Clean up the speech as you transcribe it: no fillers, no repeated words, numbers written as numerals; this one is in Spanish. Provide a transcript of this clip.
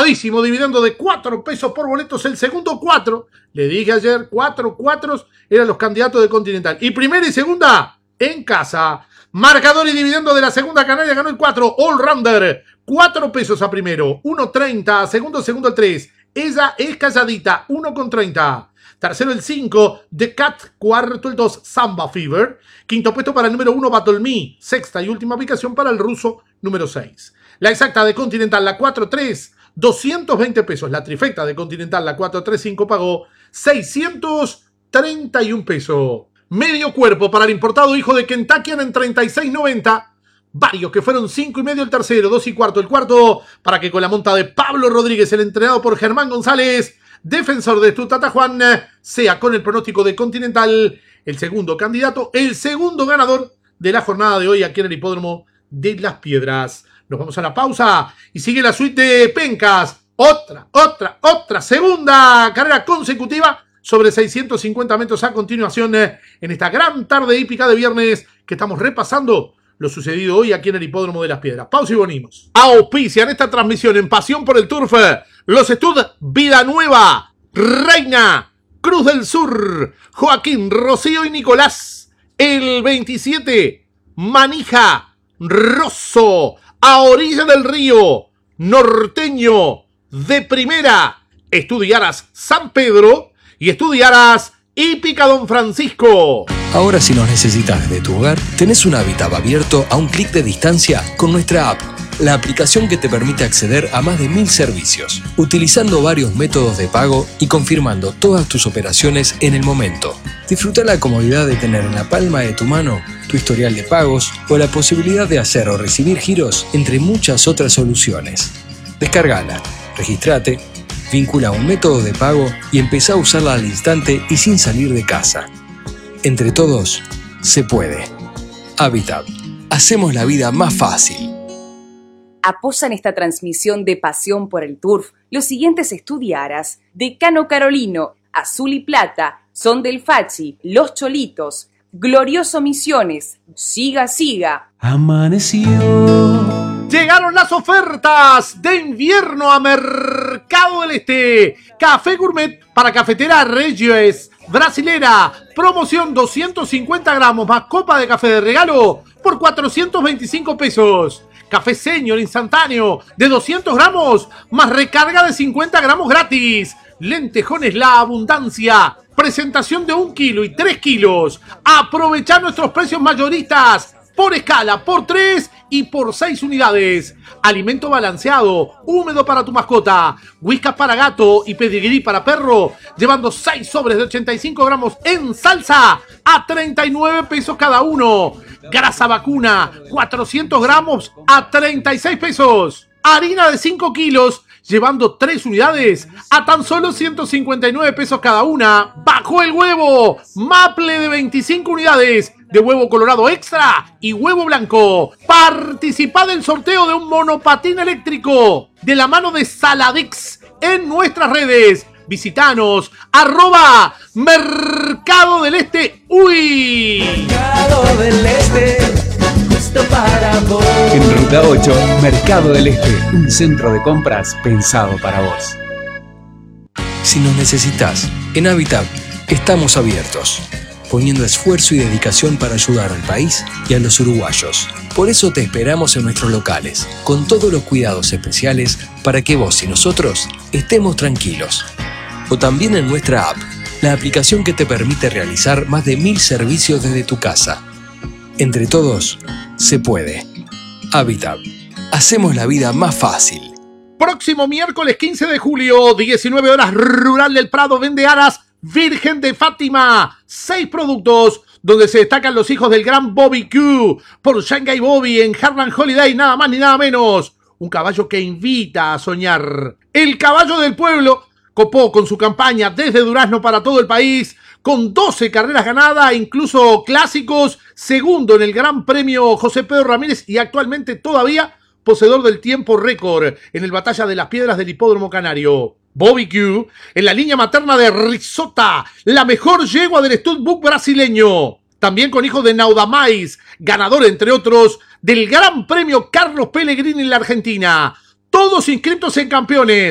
pagadísimo dividendo de 4 pesos por boletos. El segundo 4, le dije ayer, 4 eran los candidatos de Continental. Y primera y segunda en casa. Marcador y dividendo de la segunda canaria ganó el 4. All Rounder, 4 pesos a primero, 1.30. Segundo el 3. Ella es calladita, 1.30. Tercero el 5, The Cat. Cuarto el 2, Samba Fever. Quinto puesto para el número 1, Battle Me. Sexta y última ubicación para el ruso número 6. La exacta de Continental, la 4-3, 220 pesos. La trifecta de Continental, la 4-3-5, pagó 631 pesos. Medio cuerpo para el importado hijo de Kentucky en 36.90. Varios que fueron 5.5 el tercero, 2 y cuarto el cuarto, para que con la monta de Pablo Rodríguez, el entrenado por Germán González, defensor de Tutata Juan, sea con el pronóstico de Continental el segundo candidato, el segundo ganador de la jornada de hoy aquí en el hipódromo de Las Piedras. Nos vamos a la pausa y sigue la suite de Pencas. Otra segunda carrera consecutiva sobre 650 metros a continuación en esta gran tarde hípica de viernes que estamos repasando lo sucedido hoy aquí en el hipódromo de Las Piedras. Pausa y venimos. Auspician esta transmisión en Pasión por el Turf los Stud Vida Nueva, Reina, Cruz del Sur, Joaquín, Rocío y Nicolás. El 27, Manija, Rosso, a orilla del río, Norteño, de primera, Estudiaras San Pedro y Estudiaras Hípica Don Francisco. Ahora si nos necesitas desde tu hogar, tenés un Habitat abierto a un clic de distancia con nuestra app, la aplicación que te permite acceder a más de 1000 servicios, utilizando varios métodos de pago y confirmando todas tus operaciones en el momento. Disfruta la comodidad de tener en la palma de tu mano tu historial de pagos o la posibilidad de hacer o recibir giros entre muchas otras soluciones. Descárgala, registrate, vincula un método de pago y empezá a usarla al instante y sin salir de casa. Entre todos, se puede. Habitat. Hacemos la vida más fácil. Apoyan esta transmisión de Pasión por el Turf los siguientes Estudiaras: Decano Carolino, Azul y Plata, Son del Fachi, Los Cholitos, Glorioso Misiones, Siga Siga. Amaneció. Llegaron las ofertas de invierno a Mercado del Este. Café Gourmet para Cafetera Regios Brasilera. Promoción 250 gramos más copa de café de regalo por 425 pesos. Café Señor instantáneo de 200 gramos más recarga de 50 gramos gratis. Lentejones La Abundancia. Presentación de 1 kilo y 3 kilos. Aprovechar nuestros precios mayoristas por escala, por 3 y por 6 unidades. Alimento balanceado, húmedo para tu mascota. Whiskas para gato y pedigrí para perro. Llevando 6 sobres de 85 gramos en salsa a 39 pesos cada uno. Grasa vacuna, 400 gramos a 36 pesos. Harina de 5 kilos, llevando 3 unidades a tan solo 159 pesos cada una. Bajo el huevo, Maple de 25 unidades de huevo colorado extra y huevo blanco. Participá del sorteo de un monopatín eléctrico de la mano de Saladex en nuestras redes. Visitanos, @Mercado del Este. ¡Uy! Mercado del Este, justo para vos. En Ruta 8, Mercado del Este, un centro de compras pensado para vos. Si nos necesitas, en Habitat estamos abiertos, poniendo esfuerzo y dedicación para ayudar al país y a los uruguayos. Por eso te esperamos en nuestros locales, con todos los cuidados especiales para que vos y nosotros estemos tranquilos. O también en nuestra app, la aplicación que te permite realizar más de 1000 servicios desde tu casa. Entre todos, se puede. Habitat. Hacemos la vida más fácil. Próximo miércoles 15 de julio, 19 horas, Rural del Prado vende aras Virgen de Fátima. 6 productos donde se destacan los hijos del gran Bobby Q por Shanghai Bobby en Harlan Holiday, nada más ni nada menos. Un caballo que invita a soñar. El caballo del pueblo copó con su campaña desde Durazno para todo el país, con 12 carreras ganadas, incluso clásicos, segundo en el Gran Premio José Pedro Ramírez y actualmente todavía poseedor del tiempo récord en el Batalla de las Piedras del Hipódromo Canario. Bobby Q en la línea materna de Risota, la mejor yegua del Studbook brasileño. También con hijos de Naudamais, ganador entre otros del Gran Premio Carlos Pellegrini en la Argentina. Todos inscritos en campeones.